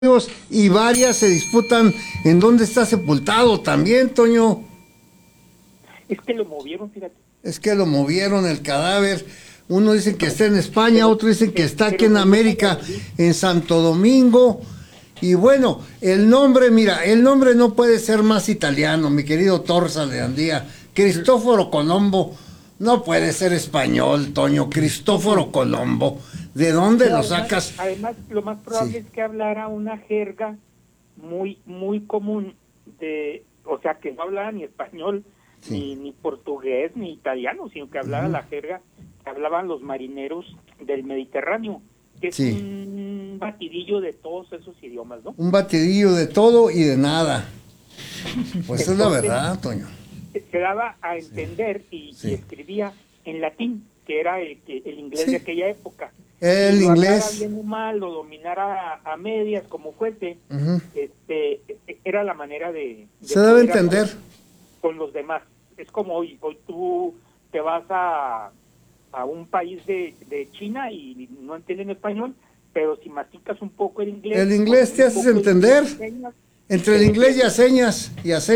y varias se disputan en dónde está sepultado también, Toño. Es que lo movieron, fíjate. Es que lo movieron el cadáver. Uno dice que está en España, Pero, otro dice que está aquí pero en murió en América, Valladolid. en Santo Domingo. Y bueno, el nombre, mira, el nombre no puede ser más italiano, mi querido Torza de Andía. Cristóforo Colombo no puede ser español, Toño. Cristóforo Colombo. ¿De dónde No, lo sacas? además, lo más probable Sí. es que hablara una jerga muy común o sea, que no hablara ni español, Sí. ni portugués, ni italiano, sino que hablara la jerga que hablaban los marineros del Mediterráneo, que es Sí. un batidillo de todos esos idiomas, ¿no? Un batidillo de todo y de nada. Pues es la Entonces, verdad, Toño. se daba a entender y Sí. escribía en latín, que era el inglés Sí. de aquella época. El Y lo hablara inglés. bien o mal, lo dominara a medias, como fuese, Ujú. era la manera de Se debe poder entender. hablar con los demás. Es como hoy tú te vas a un país de China y no entienden español, pero si masticas un poco el inglés, El con inglés te un haces poco de entender. inglés de señas, Entre te el inglés y a defiendes. señas,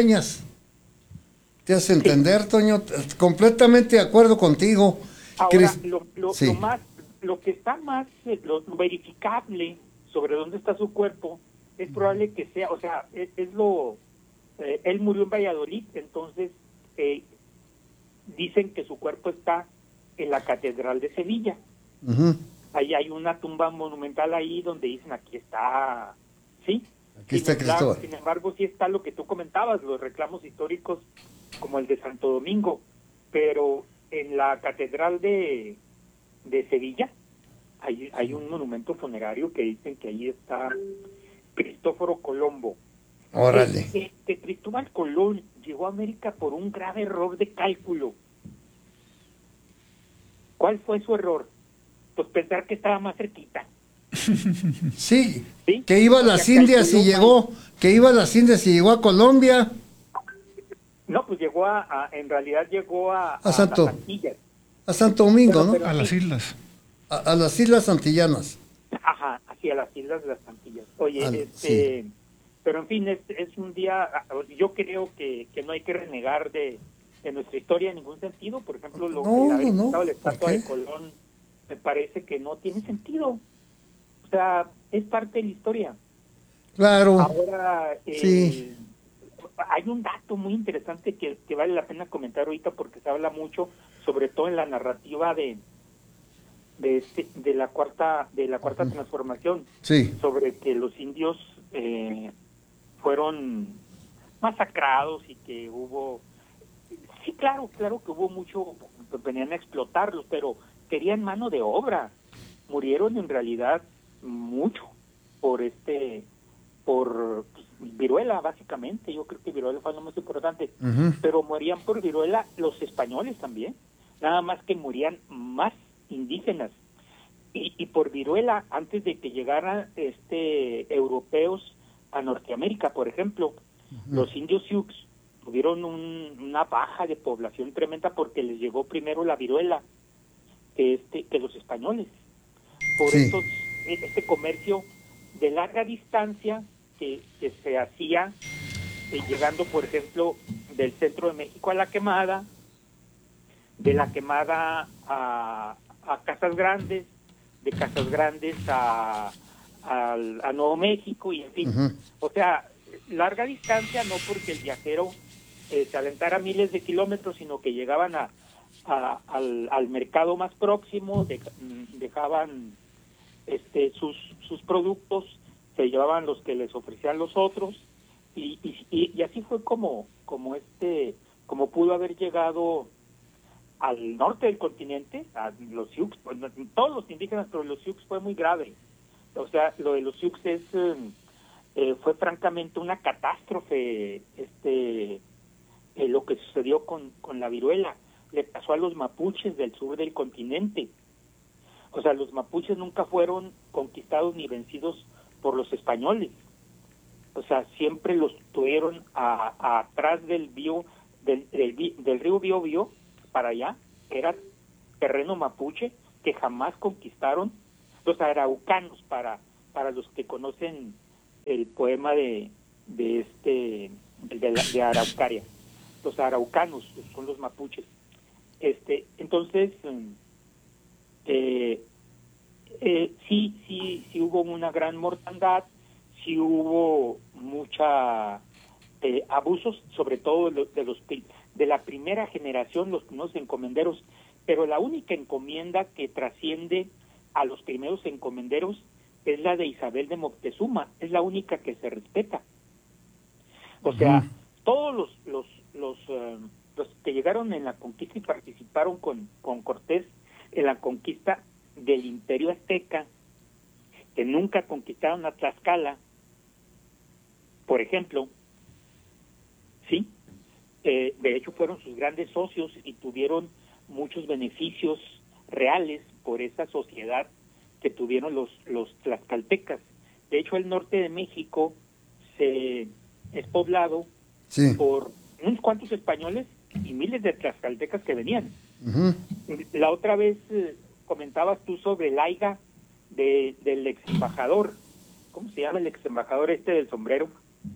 te hace Sí. entender, Toño. Completamente de acuerdo contigo. Ahora, Cris- lo Sí. más, lo que está más lo verificable sobre dónde está su cuerpo es probable que sea, o sea, él murió en Valladolid, entonces eh, dicen que su cuerpo está en la Catedral de Sevilla. Ujú. Ahí hay una tumba monumental ahí donde dicen aquí está, sí. Aquí está Cristóbal. Sin embargo, sí está lo que tú comentabas, los reclamos históricos como el de Santo Domingo, pero en la Catedral de Sevilla hay un monumento funerario que dicen que ahí está Cristóforo Colombo. Órale. Que Cristóbal Colón llegó a América por un grave error de cálculo. ¿Cuál fue su error? Pues pensar que estaba más cerquita. Sí. ¿Sí? Que iba a O sea, las Indias y calculó mal. llegó. Que iba a las Indias y llegó a Colombia. No, pues llegó en realidad llegó A a las Santo, Antillas. a Santo Domingo, Bueno, ¿no? pero A las sí, islas. A las Islas Antillanas. ajá, hacia las Islas de las Antillas. Oye, Sí. pero en fin, es un día, yo creo que no hay que renegar de nuestra historia en ningún sentido. Por ejemplo, el No, haber no, no. quitado la ¿Por estatua qué? de Colón me parece que no tiene sentido. O sea, es parte de la historia. Claro. Ahora, Sí. hay un dato muy interesante que vale la pena comentar ahorita porque se habla mucho, sobre todo en la narrativa de la cuarta transformación, Sí. sobre que los indios fueron masacrados y que hubo, sí, claro que hubo mucho, pues venían a explotarlos, pero querían mano de obra. Murieron en realidad mucho por por viruela, básicamente. Yo creo que viruela fue lo más importante, Ujú. pero morían por viruela los españoles también, nada más que morían más indígenas. Y por viruela, antes de que llegaran europeos a Norteamérica, por ejemplo, los indios Sioux tuvieron una baja de población tremenda porque les llegó primero la viruela que los españoles. Por Sí. este comercio de larga distancia que se hacía llegando, por ejemplo, del centro de México a La Quemada, de La Quemada a Casas Grandes, de Casas Grandes a Nuevo México y en fin. Ujú. O sea, larga distancia no porque el viajero se aventara miles de kilómetros, sino que llegaban al mercado más próximo, dejaban sus productos, se llevaban los que les ofrecían los otros y así fue como pudo haber llegado al norte del continente, a los Sioux, pues, todos los indígenas, pero los Sioux fue muy grave. O sea, lo de los Sioux fue francamente una catástrofe, lo que sucedió con la viruela. Le pasó a los mapuches del sur del continente. O sea, los mapuches nunca fueron conquistados ni vencidos por los españoles. O sea, siempre los tuvieron atrás del río Biobío para allá, que era terreno mapuche, que jamás conquistaron los araucanos, para los que conocen el poema de Araucaria. Los araucanos son los mapuches. Entonces, sí hubo una gran mortandad, sí hubo mucha abusos, sobre todo de la primera generación, los primeros encomenderos, pero la única encomienda que trasciende a los primeros encomenderos es la de Isabel de Moctezuma, es la única que se respeta. O sea, todos los que llegaron en la conquista y participaron con Cortés en la conquista del Imperio Azteca, que nunca conquistaron a Tlaxcala, por ejemplo, sí, de hecho fueron sus grandes socios y tuvieron muchos beneficios reales por esa sociedad que tuvieron los tlaxcaltecas. De hecho, el norte de México es poblado por unos cuantos españoles y miles de tlaxcaltecas que venían. La otra vez comentabas tú sobre el AIGA del ex embajador. ¿Cómo se llama el ex embajador del sombrero?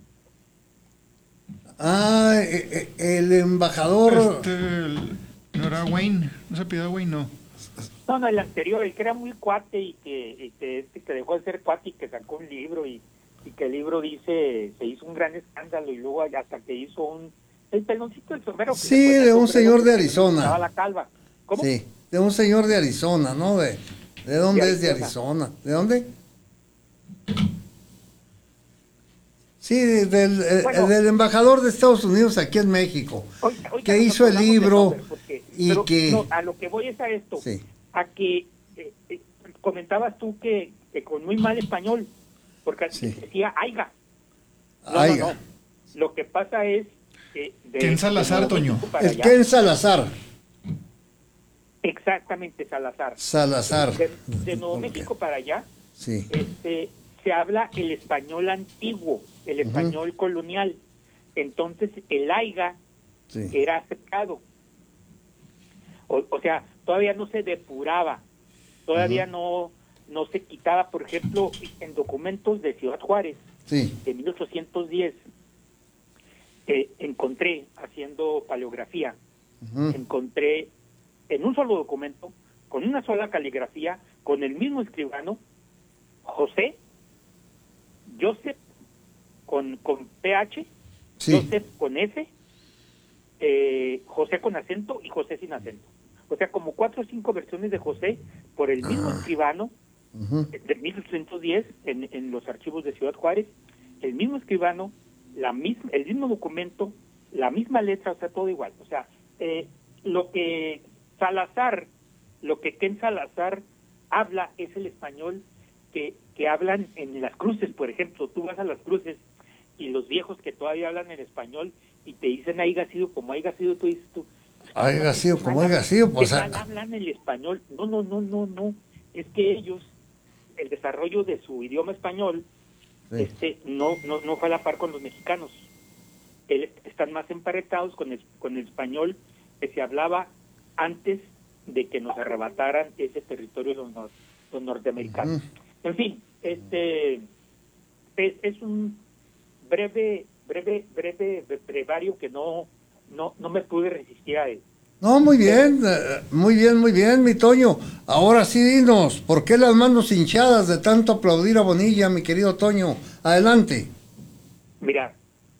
El embajador... No era Wayne, no se pidió Wayne, no. No, el anterior, el que era muy cuate y que dejó de ser cuate y que sacó un libro y que el libro dice, se hizo un gran escándalo y luego hasta que hizo el peloncito del sombrero. Sí, de un señor de Arizona. Estaba la calva. ¿Cómo? Sí, de un señor de Arizona, ¿no? ¿De dónde es? De Arizona. ¿De dónde? Sí, del embajador de Estados Unidos aquí en México, que hizo el libro a lo que voy es a esto, a que comentabas tú que con muy mal español, porque decía AIGA. No. Lo que pasa es que... Ken Salazar, Toño. Ken Salazar. Exactamente, Salazar. De Nuevo México para allá, sí. Se habla el español antiguo, el español colonial. Entonces el AIGA era aceptado. O sea, todavía no se depuraba, todavía no se quitaba. Por ejemplo, en documentos de Ciudad Juárez, de 1810, encontré, haciendo paleografía, encontré en un solo documento, con una sola caligrafía, con el mismo escribano, Joseph con PH, Joseph con S, José con acento y José sin acento. O sea, como 4 o 5 versiones de José por el mismo escribano de 1810 en los archivos de Ciudad Juárez, el mismo escribano, el mismo documento, la misma letra, o sea, todo igual. O sea, lo que Ken Salazar habla es el español que hablan en las cruces, por ejemplo. Tú vas a las cruces y los viejos que todavía hablan en español y te dicen haiga sido como haiga sido, tú dices tú, haiga sido como haiga sido, pues hablan el español. No, es que ellos, el desarrollo de su idioma español, no fue a la par con los mexicanos. Están más emparentados con el español que se hablaba antes de que nos arrebataran ese territorio los norteamericanos. En fin, es un brevario que no me pude resistir a él. No, muy bien, mi Toño. Ahora sí dinos, ¿por qué las manos hinchadas de tanto aplaudir a Bonilla, mi querido Toño? Adelante. Mira,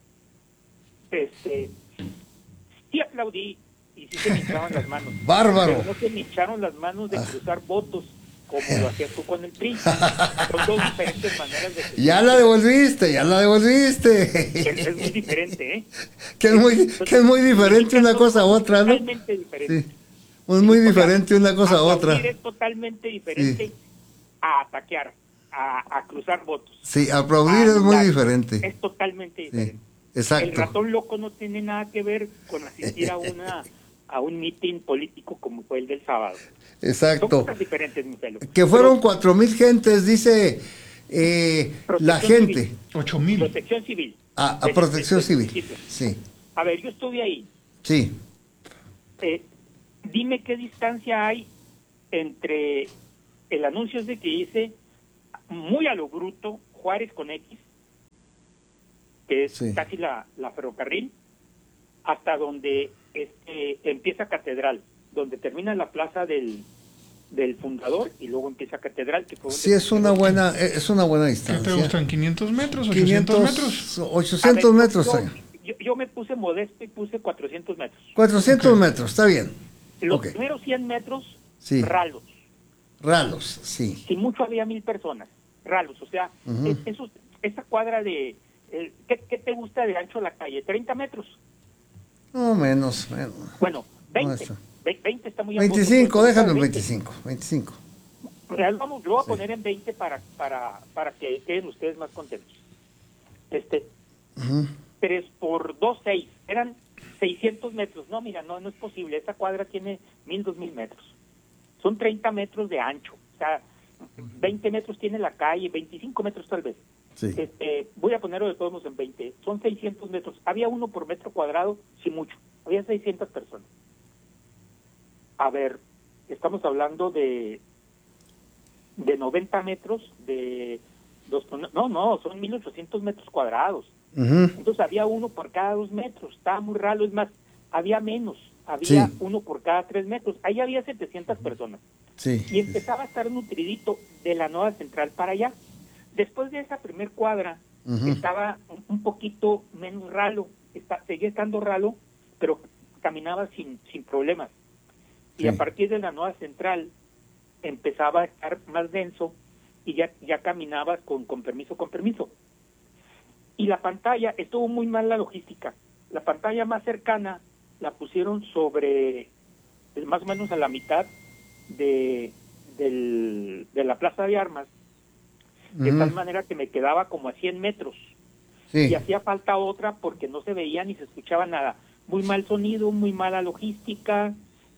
sí aplaudí y sí se me hinchaban las manos. Bárbaro. Pero no se me hincharon las manos de cruzar votos, como lo hacías tú con el PRI. Son dos diferentes maneras de... Ya la devolviste. Es muy diferente, ¿eh? Que es muy diferente una cosa a otra, ¿no? Totalmente diferente. Sí. Es muy diferente una cosa a otra. Es totalmente diferente a ataquear, a cruzar votos. Sí, aplaudir es muy diferente. Es totalmente diferente. Sí, exacto. El ratón loco no tiene nada que ver con asistir a un mitin político como fue el del sábado. Exacto. Son cosas diferentes, mi pelo. Que fueron 4,000 gentes, dice la gente. Civil. 8,000. Protección civil. A protección civil. Sí. A ver, yo estuve ahí. Sí. Dime qué distancia hay entre el anuncio de que hice muy a lo bruto, Juárez con X, que es Sí. casi la ferrocarril, hasta donde empieza Catedral, donde termina la plaza del fundador y luego empieza Catedral, que fue donde Sí, es una buena ¿Qué distancia. te gustan? ¿500 metros? ¿800 metros? 800 metros. yo me puse modesto y puse 400 metros. 400 Ok. metros, está bien. Los Ok. primeros 100 metros, Sí. ralos. Ralos, sí. Si mucho había 1000 personas, ralos. O sea, Ujú. esa cuadra de... ¿qué te gusta de ancho la calle? 30 metros. No, menos. Bueno, 20. eso. 20 está muy angosto, 25, pues, déjalo en 20. 25. Lo voy a Sí. poner en 20 para que queden ustedes más contentos. Ujú. 3 por 2, 6. Eran 600 metros. No, mira, no es posible. Esa cuadra tiene 1000, 2000 metros. Son 30 metros de ancho. O sea, 20 metros tiene la calle, 25 metros tal vez. Sí. Voy a ponerlo de todos modos en 20. Son 600 metros. Había uno por metro cuadrado, si mucho. Había 600 personas. A ver, estamos hablando de 90 metros, son 1800 metros cuadrados. Ujú. Entonces había uno por cada 2 metros. Estaba muy raro, es más, había menos. Había Sí. uno por cada 3 metros. Ahí había 700 personas. Sí. Y empezaba a estar nutridito de la nueva central para allá. Después de esa primer cuadra, Ujú. estaba un poquito menos ralo, seguía estando ralo, pero caminaba sin problemas. Y Sí. a partir de la nueva central empezaba a estar más denso y ya caminabas con permiso. Y la pantalla, estuvo muy mal la logística. La pantalla más cercana la pusieron sobre, más o menos a la mitad de la plaza de armas, de tal Ujú. manera que me quedaba como a 100 metros. Sí. Y hacía falta otra porque no se veía ni se escuchaba nada. Muy mal sonido, muy mala logística.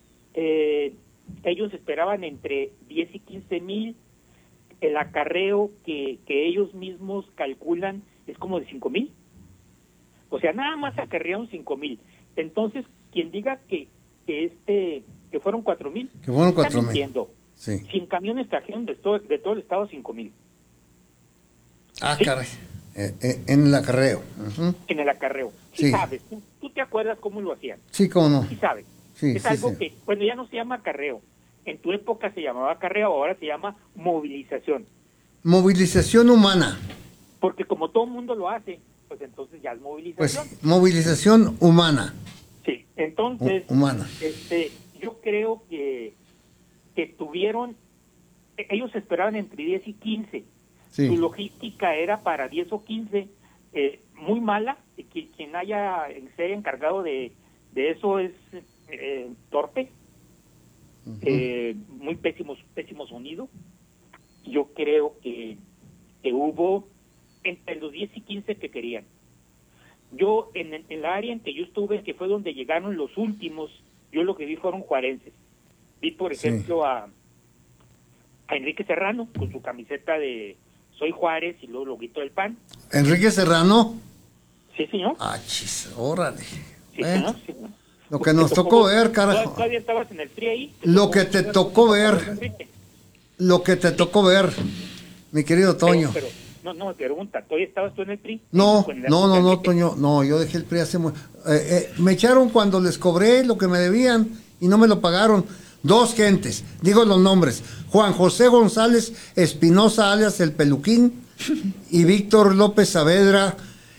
Ellos esperaban entre 10 y 15 mil. El acarreo que ellos mismos calculan es como de 5,000. O sea, nada más acarrearon 5,000. Entonces, quien diga que fueron 4,000, Que fueron está 4,000. mintiendo. Sí. 100 camiones trajeron de todo el estado 5,000 Ah, Sí. caray. En el acarreo. Ujú. en el acarreo. Sí, Sí. sabes, tú te acuerdas cómo lo hacían. Sí, cómo no. Sí sabes. Sí, Es sí, algo sí. que, bueno, ya no se llama acarreo. En tu época se llamaba acarreo, ahora se llama movilización. Movilización humana. Porque como todo el mundo lo hace, pues entonces ya es Pues movilización. movilización humana. Sí, entonces, Humana. yo creo que tuvieron, ellos esperaban entre 10 y 15. Sí. Su logística era para 10 o 15, muy mala. Quien se haya encargado de eso es torpe, muy pésimo sonido. Yo creo que hubo entre los 10 y 15 que querían. Yo, en la área en que yo estuve, que fue donde llegaron los últimos, yo lo que vi fueron juarenses. Vi, por Sí. ejemplo, a Enrique Serrano con su camiseta de Soy Juárez y luego loguito del PAN. Enrique Serrano. Sí, señor. Ah, chis, órale. Sí, Bueno, señor. Sí, señor. lo que nos tocó ver, carajo. Todavía estabas en el PRI ahí. Lo que te tocó ver. Enrique. Lo que te tocó ver, mi querido Toño. Pero, no me pregunta, ¿todavía estabas tú en el PRI? No, Con la- no, Enrique. Toño. No, yo dejé el PRI hace me echaron cuando les cobré lo que me debían y no me lo pagaron. Dos gentes, digo los nombres. Juan José González Espinosa, alias El Peluquín, y Víctor López Saavedra,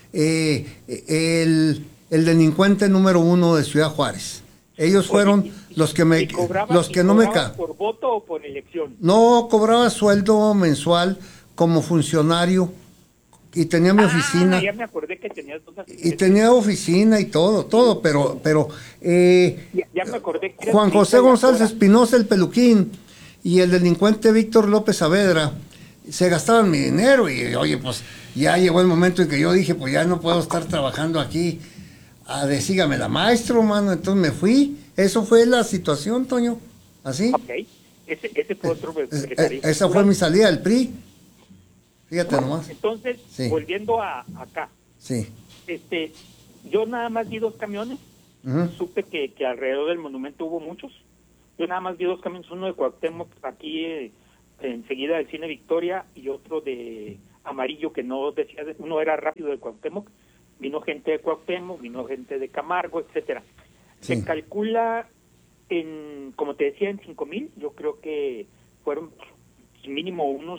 el delincuente número 1 de Ciudad Juárez. Ellos fueron Oye, los que ¿y cobrabas no me por voto o por elección? No, cobraba sueldo mensual como funcionario y tenía mi oficina. Ya me acordé que tenías dos Y asistentes. tenía oficina y todo, pero Ya me acordé que eras Juan José priista y González ahora- Espinosa, el Peluquín, y el delincuente Víctor López Saavedra se gastaban mi dinero y oye, pues ya llegó el momento en que yo dije, pues ya no puedo estar trabajando aquí sígame la maestro, mano, entonces me fui. Eso fue la situación, Toño, así. Ok, ese fue otro secretario. Esa fue mi salida del PRI. Fíjate nomás. Entonces, Sí. volviendo acá, Sí. yo nada más vi 2 camiones. Ujú. Supe que alrededor del monumento hubo muchos. Yo nada más vi 2 camiones, uno de Cuauhtémoc aquí enseguida del Cine Victoria y otro de amarillo que no decía, uno era rápido de Cuauhtémoc, vino gente de Cuauhtémoc, vino gente de Camargo, etcétera. Sí. Se calcula como te decía, en 5,000, yo creo que fueron mínimo unos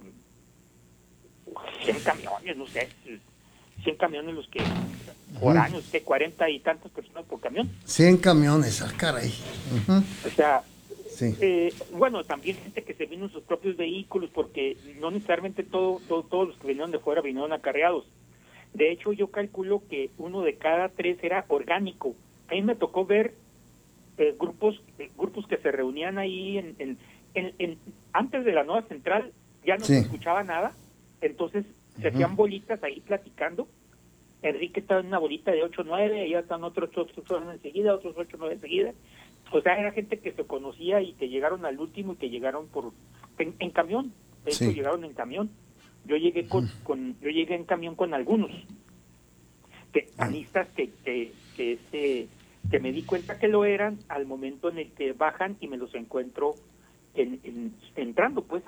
100 camiones, no sé, 100 camiones los que, por años, que 40 y tantas personas por camión. 100 camiones, caray. O sea, sí. Bueno, también gente que se vino en sus propios vehículos, porque no necesariamente todos los que vinieron de fuera vinieron acarreados. De hecho, yo calculo que 1 de cada 3 era orgánico. A mí me tocó ver grupos que se reunían ahí antes de la nueva central, ya no se escuchaba nada, entonces se hacían bolitas ahí platicando. Enrique estaba en una bolita de 8-9, allá están otros 8 enseguida, otros 8-9 enseguida. O sea, era gente que se conocía y que llegaron al último y que llegaron en camión. De hecho, llegaron en camión. Yo llegué yo llegué en camión con algunos panistas que me di cuenta que lo eran al momento en el que bajan y me los encuentro entrando pues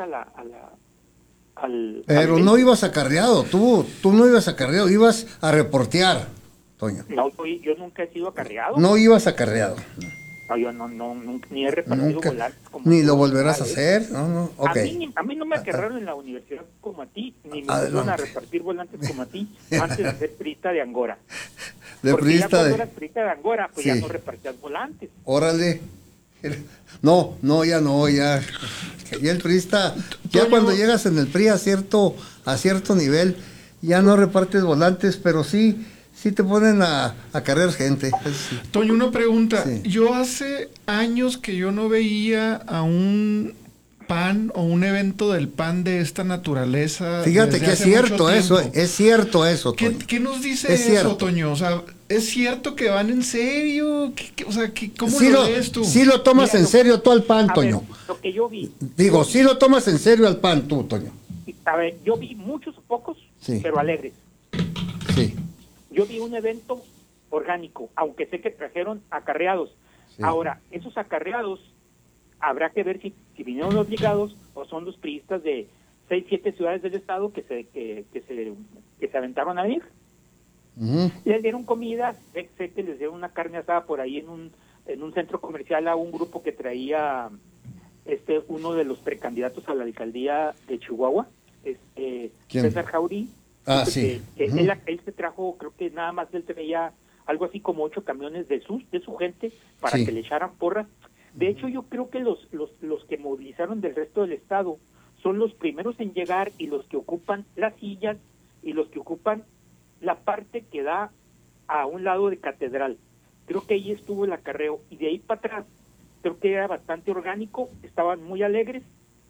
Pero no ibas acarreado, tú no ibas acarreado, ibas a reportear, Toño. No, yo nunca he sido acarreado. No ibas acarreado. No, yo no, ni he repartido volantes como ni lo volverás a hacer, no, okay. A mí no me acarrearon en la universidad como a ti, ni me pusieron a repartir volantes como a ti, antes de ser priista de Angora. Porque ya cuando eras priista de Angora, pues ya no repartías volantes. Órale. No, ya. Y el priista, ya cuando llegas en el PRI a cierto nivel, ya no repartes volantes, pero sí te ponen a cargar gente. Sí. Toño, una pregunta. Sí. Yo hace años que yo no veía a un PAN o un evento del PAN de esta naturaleza. Fíjate que es cierto eso, Toño. ¿Qué nos dice eso, Toño? O sea, ¿es cierto que van en serio? ¿Cómo lo ves tú? Sí lo tomas en serio tú al PAN, Toño. Ver, lo que yo vi. Digo, sí lo tomas en serio al PAN tú, Toño. A ver, yo vi muchos o pocos, pero alegres. Sí. Yo vi un evento orgánico, aunque sé que trajeron acarreados. Sí. Ahora, esos acarreados, habrá que ver si vinieron obligados o son los priistas de 6, 7 ciudades del estado que se aventaron a ir. Les dieron comida, sé que les dieron una carne asada por ahí en un centro comercial a un grupo que traía uno de los precandidatos a la alcaldía de Chihuahua, César Jaurí. Sí. Él se trajo, creo que nada más él traía algo así como 8 camiones de su gente para que le echaran porras. De hecho, yo creo que los que movilizaron del resto del estado son los primeros en llegar y los que ocupan las sillas y los que ocupan la parte que da a un lado de Catedral. Creo que ahí estuvo el acarreo y de ahí para atrás creo que era bastante orgánico, estaban muy alegres,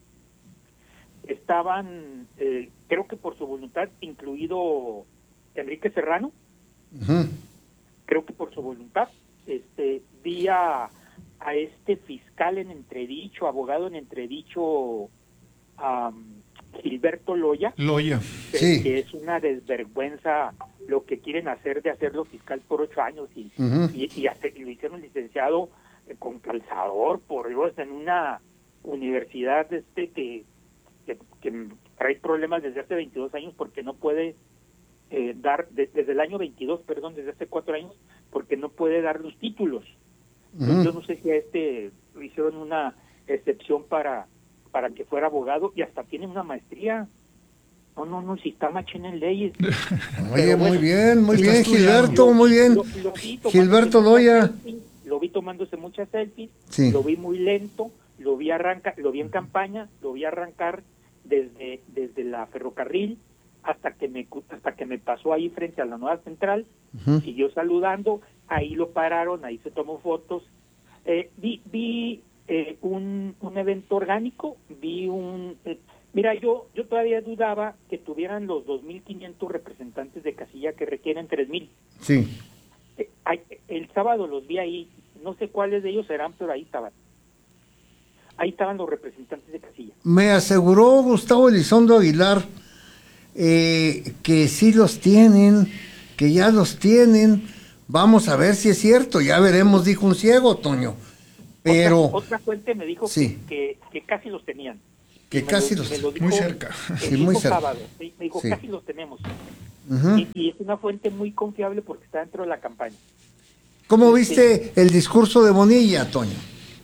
estaban, creo que por su voluntad, incluido Enrique Serrano, creo que por su voluntad, vi a este fiscal en entredicho, abogado en entredicho, Gilberto Loya, que es una desvergüenza lo que quieren hacer de hacerlo fiscal por 8 años y lo hicieron licenciado con calzador, por Dios, en una universidad que trae problemas desde hace 22 años porque no puede dar, desde el año 22, perdón, desde hace 4 años, porque no puede dar los títulos. Yo no sé si a hicieron una excepción para que fuera abogado y hasta tiene una maestría. No, si está machín en leyes. Oye, bueno, muy bien, Gilberto, muy bien. Gilberto Loya. Lo vi tomándose muchas selfies, lo vi muy lento, lo vi en campaña, lo vi arrancar desde la ferrocarril hasta que me pasó ahí frente a la nueva central, siguió saludando, ahí lo pararon, ahí se tomó fotos. Vi un evento orgánico, mira, yo todavía dudaba que tuvieran los 2.500 representantes de casilla que requieren 3.000. Sí. El sábado los vi ahí, no sé cuáles de ellos serán, pero ahí estaban. Ahí estaban los representantes de casilla. Me aseguró Gustavo Elizondo Aguilar que sí los tienen, que ya los tienen. Vamos a ver si es cierto, ya veremos, dijo un ciego, Toño. Pero otra fuente me dijo que casi los tenían. Que casi los muy cerca. Sí, muy cerca. Sábado. Me dijo, casi los tenemos. y es una fuente muy confiable porque está dentro de la campaña. ¿Cómo viste el discurso de Bonilla, Toño?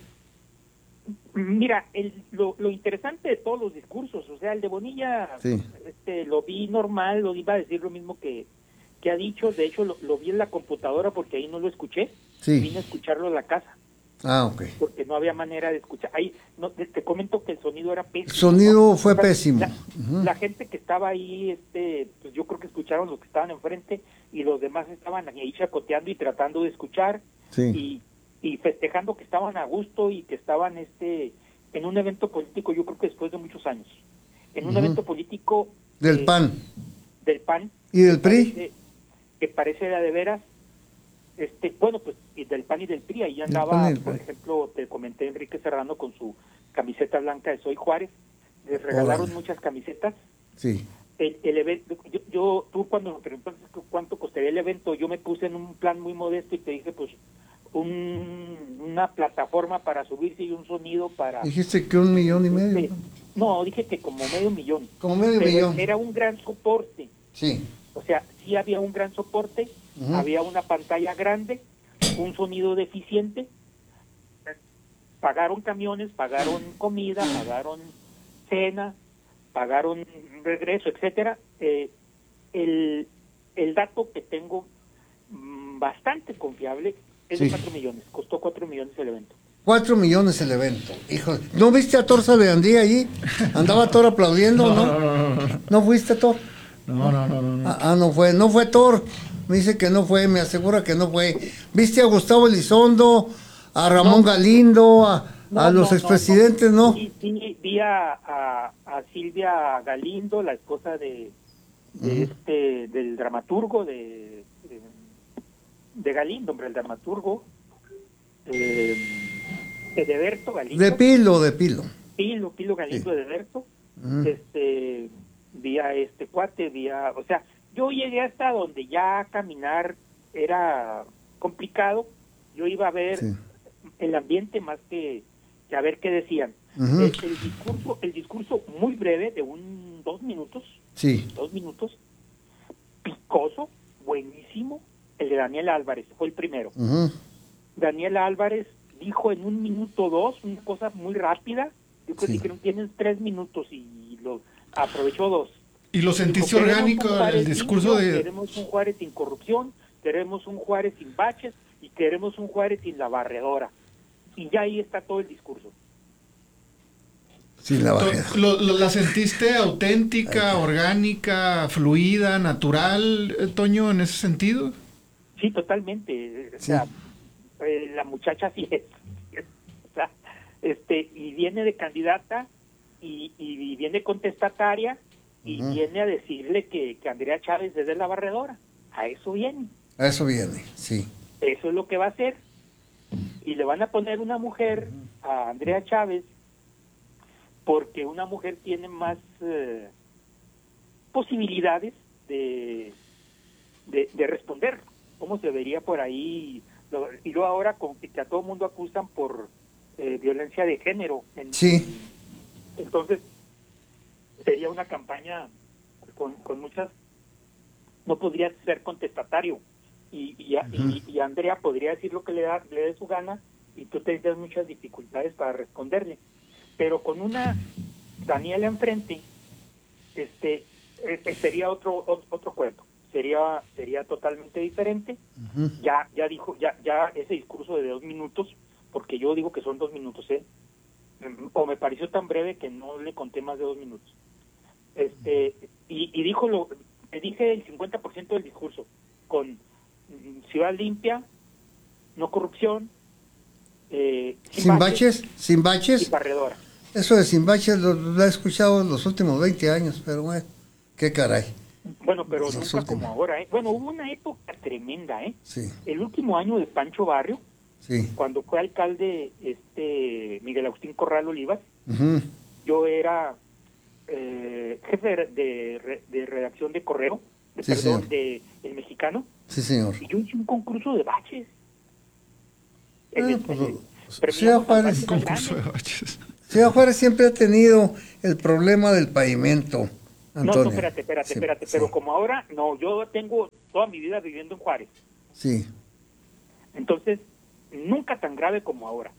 Mira, lo interesante de todos los discursos, o sea, el de Bonilla, lo vi normal, lo iba a decir lo mismo que ha dicho. De hecho lo vi en la computadora porque ahí no lo escuché, vine a escucharlo en la casa. Ok. Porque no había manera de escuchar. Ahí te comento que el sonido era pésimo. El sonido fue pésimo. La gente que estaba ahí, pues yo creo que escucharon los que estaban enfrente y los demás estaban ahí chacoteando y tratando de escuchar y festejando que estaban a gusto y que estaban en un evento político, yo creo que después de muchos años. En un evento político del PAN. Del PAN. ¿Y del PRI? Que parece de veras. Bueno, pues y del PAN y del PRI, ahí andaba, por ejemplo, te comenté Enrique Serrano con su camiseta blanca de Soy Juárez, les regalaron muchas camisetas. Sí. El evento, tú cuando me preguntaste cuánto costaría el evento, yo me puse en un plan muy modesto y te dije, pues, una plataforma para subirse y un sonido para... Dijiste que 1,5 millones. No, dije que como medio millón. Como medio millón. Era un gran soporte. Sí. O sea, sí había un gran soporte, había una pantalla grande, un sonido deficiente, pagaron camiones, pagaron comida, pagaron cena, pagaron regreso, etcétera. El dato que tengo bastante confiable es de 4 millones, costó 4 millones el evento. 4 millones el evento, hijo. ¿No viste a Thor Sabeandía allí? Andaba Thor aplaudiendo, ¿no? ¿No fuiste, Thor? No. No fue Thor. Me dice que no fue, me asegura que no fue. ¿Viste a Gustavo Elizondo, a Ramón Galindo, a los expresidentes, no? Sí, vi a Silvia Galindo, la esposa del dramaturgo de Galindo, hombre, el dramaturgo, Edeberto Galindo. De Pilo. Pilo Galindo, Edeberto. Vi a este cuate, o sea, yo llegué hasta donde ya caminar era complicado. Yo iba a ver el ambiente más que a ver qué decían. El discurso muy breve, de 2 minutos. Sí. 2 minutos. Picoso, buenísimo. El de Daniel Álvarez, fue el primero. Daniel Álvarez dijo en 1 minuto 2 una cosa muy rápida. Yo creo que tienen 3 minutos y lo aprovechó 2. ¿Y lo sentiste orgánico el discurso de...? Queremos un Juárez sin corrupción, queremos un Juárez sin baches y queremos un Juárez sin la barredora. Y ya ahí está todo el discurso. Sin la barredora. ¿La sentiste auténtica, orgánica, fluida, natural, Toño, en ese sentido? Sí, totalmente. O sea, la muchacha sí es. O sea, y viene de candidata y viene contestataria. Y viene a decirle que Andrea Chávez es de la barredora. A eso viene. A eso viene, sí. Eso es lo que va a hacer. Y le van a poner una mujer a Andrea Chávez porque una mujer tiene más posibilidades de responder. ¿Cómo se vería por ahí? Y luego ahora que a todo mundo acusan por violencia de género. Entonces, sería una campaña con muchas... No podría ser contestatario. Y Andrea podría decir lo que le dé su gana y tú tendrías muchas dificultades para responderle. Pero con una Daniela enfrente, sería otro cuento. Sería totalmente diferente. Ya dijo, ya ese discurso de 2 minutos, porque yo digo que son 2 minutos, o me pareció tan breve que no le conté más de 2 minutos. Y dijo dije el 50% del discurso, con ciudad limpia, no corrupción, sin baches y barredora. Eso de sin baches lo he escuchado los últimos 20 años, pero bueno, qué caray. Bueno, pero nunca como ahora, Bueno, hubo una época tremenda, Sí. El último año de Pancho Barrio, cuando fue alcalde Miguel Agustín Corral Olivas, yo era jefe de redacción de Correo, de El Mexicano. Sí, señor. Y yo hice un concurso de baches. Ciudad Juárez siempre ha tenido el problema del pavimento. Antonio. No, espérate, Sí. pero como ahora, no, yo tengo toda mi vida viviendo en Juárez. Sí. Entonces, nunca tan grave como ahora.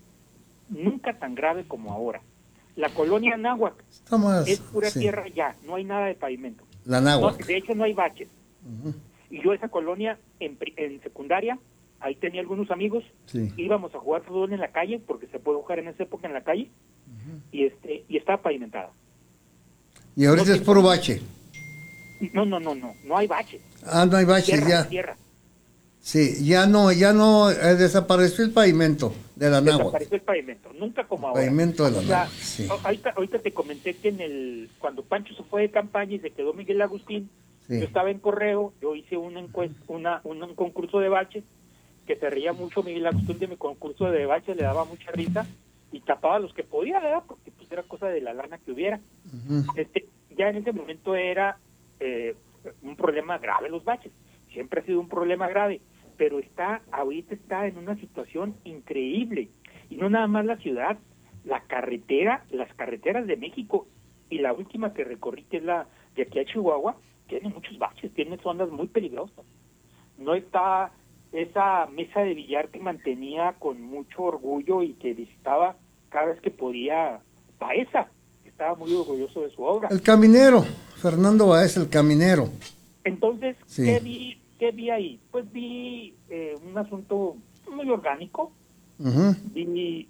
La colonia Anáhuac Está más, es pura sí. tierra ya, no hay nada de pavimento. La No, náhuatl. de hecho, no hay baches. Ujú. Y yo esa colonia, en secundaria, ahí tenía algunos amigos, Sí. íbamos a jugar fútbol en la calle, porque se puede jugar en esa época en la calle, y estaba pavimentada. Y ahorita No es puro bache. No hay baches. Ah, no hay baches ya. Tierra. Sí, ya no, desapareció el pavimento de la náhuatl. Desapareció el pavimento, nunca como ahora. Pavimento de la O sea, náhuatl, sí. ahorita te comenté que cuando Pancho se fue de campaña y se quedó Miguel Agustín, Sí. yo estaba en correo, yo hice una encuesta, un concurso de baches, que se reía mucho Miguel Agustín de mi concurso de baches, le daba mucha risa y tapaba los que podía, ¿verdad? Porque pues era cosa de la lana que hubiera. Ujú. Ya en ese momento era un problema grave los baches, siempre ha sido un problema grave, pero ahorita está en una situación increíble, y no nada más la ciudad, las carreteras de México, y la última que recorrí, que es la de aquí a Chihuahua, tiene muchos baches, tiene zonas muy peligrosas. No está esa mesa de billar que mantenía con mucho orgullo y que visitaba cada vez que podía Baeza, que estaba muy orgulloso de su obra. El caminero, Fernando Báez, el caminero. Entonces, Sí. ¿qué vi ahí? Pues vi un asunto muy orgánico. Ujú. Vi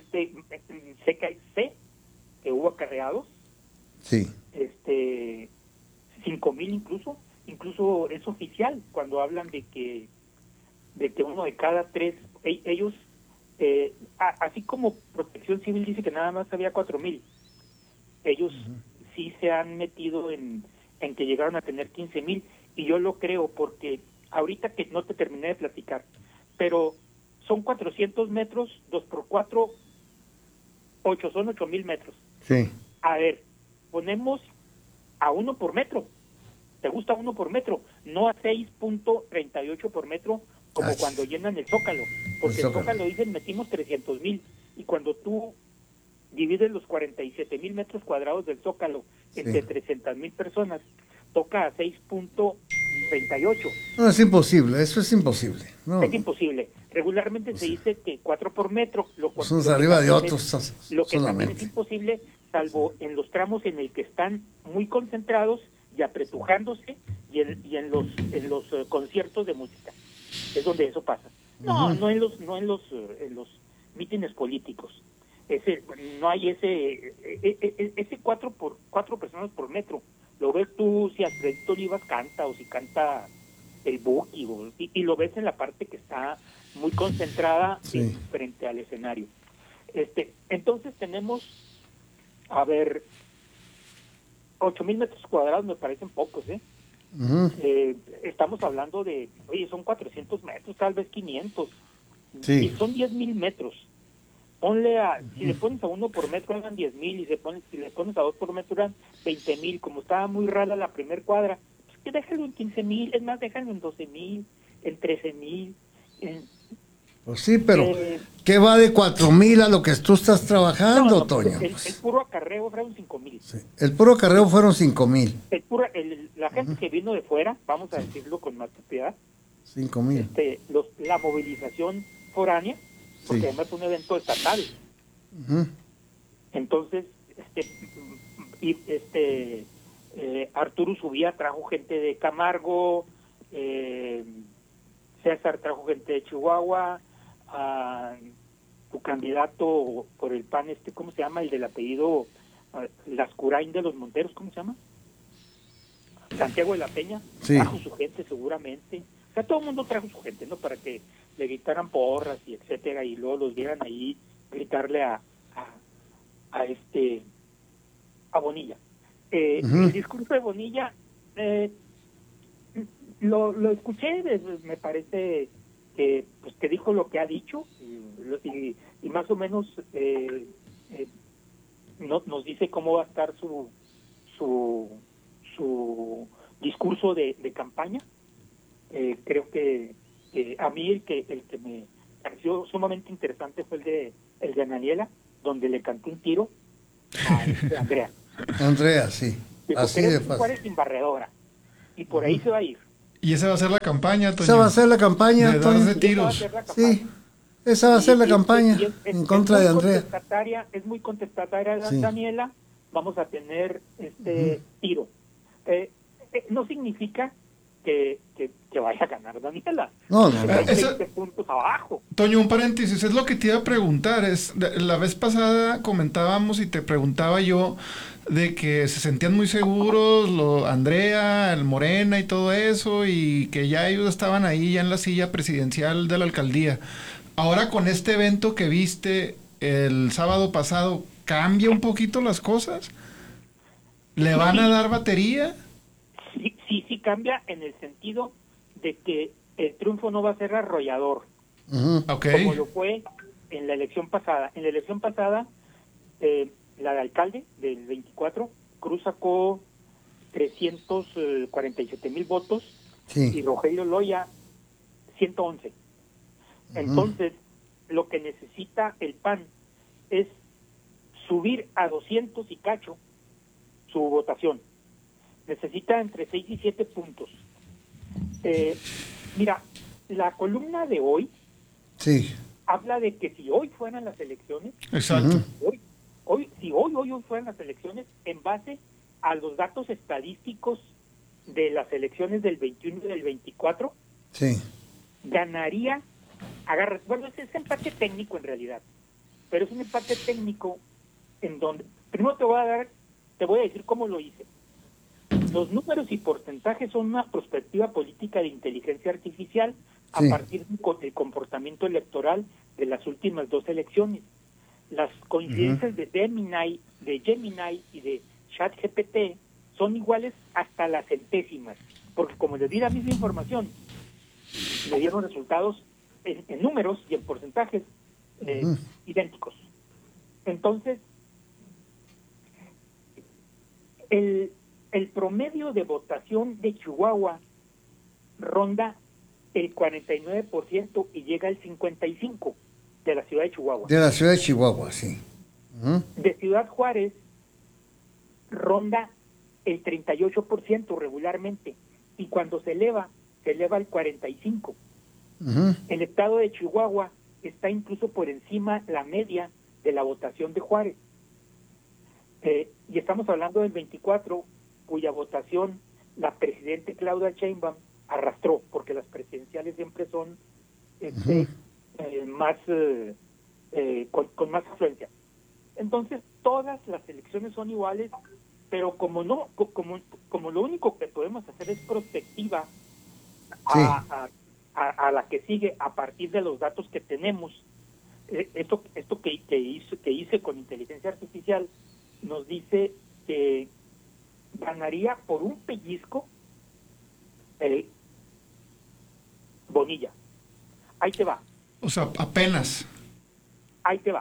sé que hubo acarreados, Sí. 5,000 incluso es oficial cuando hablan de que uno de cada tres, ellos, así como Protección Civil dice que nada más había 4,000, ellos sí se han metido en que llegaron a tener 15,000, y yo lo creo porque ahorita que no te terminé de platicar, pero son 400 metros, 2 por 4, 8, son 8,000 metros. Sí. A ver, ponemos a 1 por metro. ¿Te gusta 1 por metro? No a 6.38 por metro, como cuando llenan el Zócalo. Porque el Zócalo dicen metimos 300,000. Y cuando tú divides los 47,000 metros cuadrados del Zócalo entre 300,000 personas, toca a 6.38. No, es imposible, eso es imposible. No. Es imposible. Regularmente se dice que 4 por metro. Unos arriba de otros. Lo que también solamente. es imposible, salvo en los tramos en el que están muy concentrados y apretujándose, y en los conciertos de música. Es donde eso pasa. No, no en los mítines políticos. No hay ese 4 personas por metro. Lo ves tú si Alfredito Olivas canta, o si canta el Buki, y lo ves en la parte que está muy concentrada frente al escenario. Entonces tenemos, a ver, 8,000 metros cuadrados me parecen pocos, estamos hablando de, son 400 metros, tal vez 500, y son 10,000 metros. Si le pones a 1 por metro eran 10,000, y si le pones a 2 por metro eran 20,000. Como estaba muy rara la primer cuadra, pues que déjalo en 15,000, es más, déjalo en 12,000, en 13,000. Pues sí, pero ¿qué va de 4,000 a lo que tú estás trabajando, Toño? El puro acarreo fueron 5,000. Sí. El puro acarreo fueron 5,000. La gente que vino de fuera, vamos a decirlo con más propiedad, 5,000. la movilización foránea, porque además es un evento estatal. Entonces, Arturo Subía trajo gente de Camargo, César trajo gente de Chihuahua, tu candidato por el PAN, ¿cómo se llama? El del apellido Lascurain de los Monteros, ¿cómo se llama? Santiago de la Peña, trajo su gente seguramente. O sea, todo el mundo trajo su gente, ¿no? Para que le gritaran porras y etcétera, y luego los vieran ahí gritarle a Bonilla. El discurso de Bonilla lo escuché, me parece que dijo lo que ha dicho, y más o menos nos dice cómo va a estar su discurso de campaña. Creo que a mí el que me pareció sumamente interesante fue el de Ananiela, donde le cantó un tiro a Andrea. Andrea, sí. Dijo, Así de queremos un fácil. Juárez sin barredora. Y por ahí se va a ir. Y esa va a ser la campaña, Toño. Esa va a ser la campaña, De Toño. darse Y esa va a tiros. ser la campaña. Sí, esa va a ser la campaña en contra muy de Andrea. Es muy contestataria Sí. Daniela. Vamos a tener tiro. No significa que vaya a ganar Daniela. No, no, no. Hay Eso- 20 puntos abajo. Toño, un paréntesis, es lo que te iba a preguntar. La vez pasada comentábamos y te preguntaba yo de que se sentían muy seguros, Andrea, el Morena y todo eso, y que ya ellos estaban ahí ya en la silla presidencial de la alcaldía. Ahora con este evento que viste el sábado pasado, ¿cambia un poquito las cosas? ¿Le van a dar batería? Sí cambia en el sentido de que el triunfo no va a ser arrollador, Ujú. Ok. como lo fue en la elección pasada. En la elección pasada, la de alcalde del 24, Cruz sacó 347,000 votos y Sí. Rogelio Loya 111. Entonces, lo que necesita el PAN es subir a 200 y cacho su votación. Necesita entre 6 y 7 puntos. Mira, la columna de hoy Sí. habla de que si hoy fueran las elecciones, Exacto. si hoy fueran las elecciones, en base a los datos estadísticos de las elecciones del 21 y del 24, Sí. ganaría, bueno, es empate técnico en realidad, pero es un empate técnico en donde, primero te voy a decir cómo lo hice. Los números y porcentajes son una perspectiva política de inteligencia artificial a Sí. partir del comportamiento electoral de las últimas 2 elecciones. Las coincidencias de Gemini y de ChatGPT son iguales hasta las centésimas, porque como les di la misma información, me dieron resultados en números y en porcentajes idénticos. Entonces, el promedio de votación de Chihuahua ronda el 49% y llega al 55% de la ciudad de Chihuahua. De la ciudad de Chihuahua, sí. Ujú. De Ciudad Juárez ronda el 38% regularmente y cuando se eleva al 45%. Ujú. El estado de Chihuahua está incluso por encima la media de la votación de Juárez. Y estamos hablando del 24, cuya votación la presidente Claudia Sheinbaum arrastró, porque las presidenciales siempre son más con más afluencia. Entonces, todas las elecciones son iguales, pero como lo único que podemos hacer es prospectiva a la que sigue a partir de los datos que tenemos, esto que hice con inteligencia artificial nos dice que ganaría por un pellizco Bonilla. Ahí te va. O sea, apenas. Ahí te va.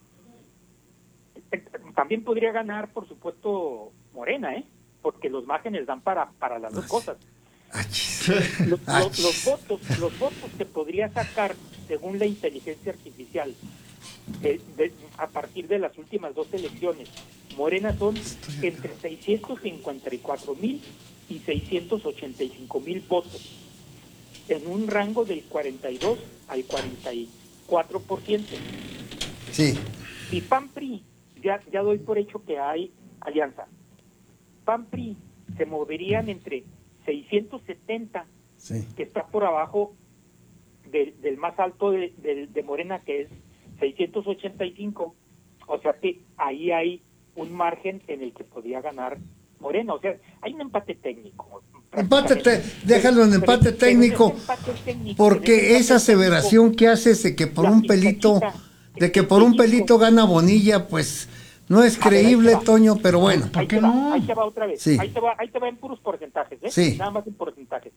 También podría ganar, por supuesto, Morena, porque los márgenes dan para las dos cosas. Los votos que podría sacar, según la inteligencia artificial, a partir de las últimas 2 elecciones, Morena son entre 654,000 y 685,000 votos, en un rango del 42 al 44%. Sí. Y PAN-PRI, ya doy por hecho que hay alianza. PAN-PRI se moverían entre 670, Sí. que está por abajo del más alto de Morena, que es 685, o sea que ahí hay un margen en el que podría ganar Morena, o sea, hay un empate técnico. Déjalo en empate técnico, porque esa aseveración que haces de que por un pelito, gana Bonilla, pues no es creíble, Toño, pero bueno. ¿Por qué no? Ahí te va otra vez. Sí. Ahí te va en puros porcentajes, Sí. Nada más en porcentajes.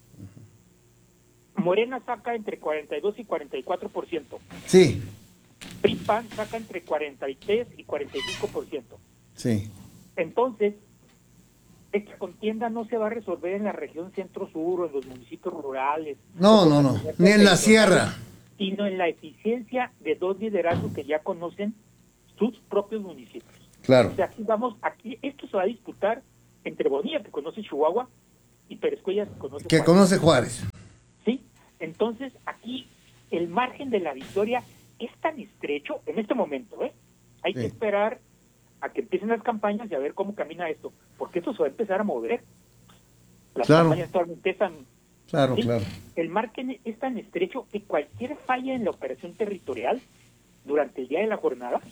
Morena saca entre 42 y 44%. Sí. PRI-PAN saca entre 43 y 45%. Sí. Entonces, esta contienda no se va a resolver en la región centro-sur o en los municipios rurales. No, ni en la sierra. Sino en la eficiencia de 2 liderazgos que ya conocen sus propios municipios. Claro. O sea, aquí esto se va a disputar entre Bonilla, que conoce Chihuahua, y Pérez Cuellar, que conoce Juárez. Sí, entonces aquí el margen de la victoria es tan estrecho en este momento, Hay que esperar a que empiecen las campañas y a ver cómo camina esto, porque esto se va a empezar a mover. Las campañas actualmente están... Claro. El margen es tan estrecho que cualquier falla en la operación territorial durante el día de la jornada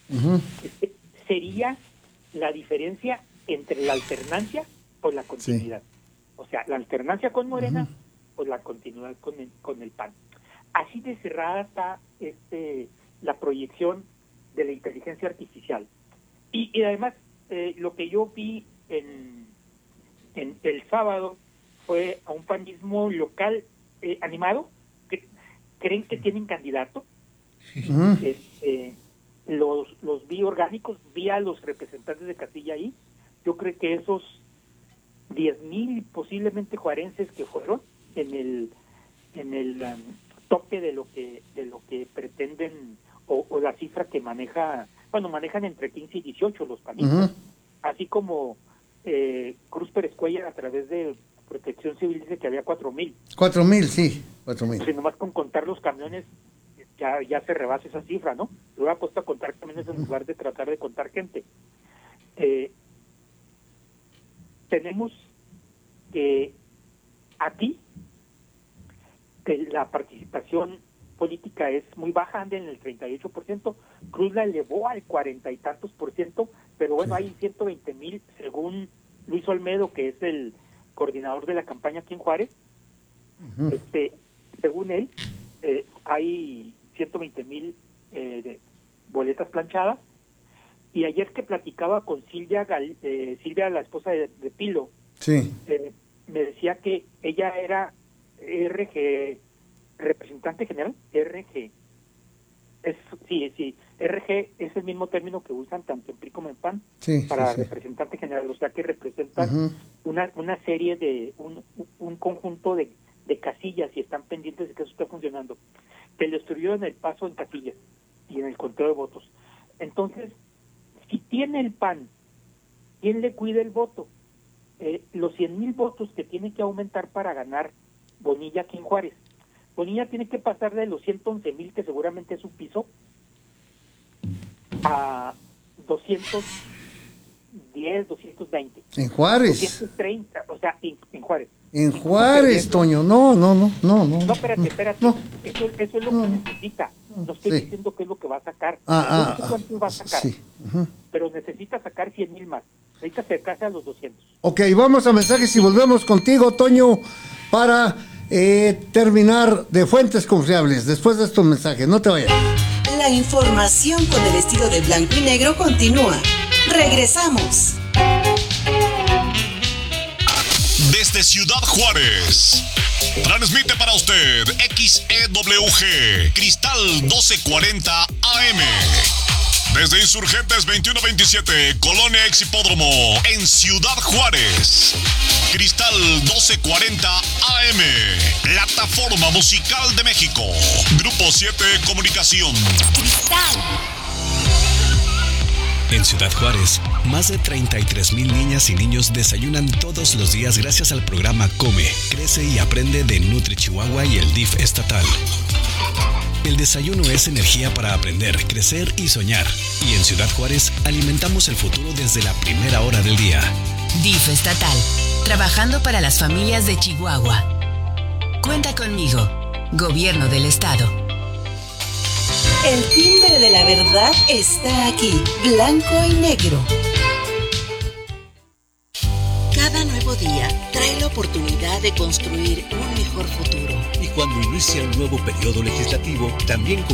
sería la diferencia entre la alternancia o la continuidad. O sea, la alternancia con Morena o la continuidad con el PAN. Así de cerrada está la proyección de la inteligencia artificial. Y además, lo que yo vi en el sábado fue a un panismo local animado, que creen que tienen candidato. Los vi orgánicos, vi a los representantes de Castilla ahí. Yo creo que esos 10,000 posiblemente juarenses que fueron en el tope de lo que pretenden, o la cifra que manejan entre 15 y 18 los panistas, así como Cruz Pérez Cuellar a través de Protección Civil dice que había 4,000. 4,000, sí, 4,000. Pues nomás con contar los camiones ya se rebasa esa cifra, ¿no? Lo hubiera puesto a contar camiones en lugar de tratar de contar gente. Tenemos que aquí que la participación política es muy baja, anda en el 38%, Cruz la elevó al 40 y tantos %, pero bueno, hay 120,000 según Luis Olmedo, que es el coordinador de la campaña aquí en Juárez. Según él, hay 120,000 boletas planchadas, y ayer que platicaba con Silvia, la esposa de Pilo, me decía que ella era RG, representante general, RG. RG es el mismo término que usan tanto en PRI como en PAN para representante general, o sea que representan una serie de, un conjunto de casillas y están pendientes de que eso esté funcionando. Que le estuvieron en el paso en casillas y en el conteo de votos. Entonces, si tiene el PAN, ¿quién le cuida el voto? Los 100,000 votos que tiene que aumentar para ganar Bonilla aquí en Juárez. Bonilla tiene que pasar de los 111,000, que seguramente es su piso, a 210, 220. ¿En Juárez? 230, o sea, en Juárez. En Juárez, Toño, no. No, espérate. No. Eso es lo que necesita. No estoy diciendo qué es lo que va a sacar. No sé cuánto va a sacar. Pero necesita sacar 100,000 más. Necesita acercarse a los 200. Ok, vamos a mensajes y volvemos contigo, Toño, para terminar de fuentes confiables. Después de estos mensajes, no te vayas. La información con el estilo de blanco y negro continúa. Regresamos. Desde Ciudad Juárez, transmite para usted XEWG Cristal 1240 AM. Desde Insurgentes 2127, Colonia Exhipódromo, en Ciudad Juárez. Cristal 1240 AM, plataforma musical de México. Grupo 7 Comunicación. Cristal. En Ciudad Juárez, más de 33,000 niñas y niños desayunan todos los días gracias al programa Come, Crece y Aprende de Nutri Chihuahua y el DIF estatal. El desayuno es energía para aprender, crecer y soñar. Y en Ciudad Juárez alimentamos el futuro desde la primera hora del día. DIF estatal, trabajando para las familias de Chihuahua. Cuenta conmigo, Gobierno del Estado. El timbre de la verdad está aquí, blanco y negro. Cada nuevo día trae la oportunidad de construir un mejor futuro. Y cuando inicia un nuevo periodo legislativo, también